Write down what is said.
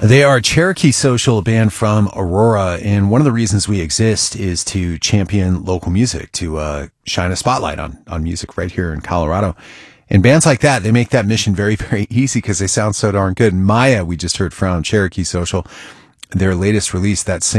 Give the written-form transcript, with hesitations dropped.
They are Cherokee Social, a band from Aurora, and one of the reasons we exist is to champion local music, to shine a spotlight on music right here in Colorado. And bands like that, they make that mission very, very easy because they sound so darn good. And Maya, we just heard from Cherokee Social, their latest release, that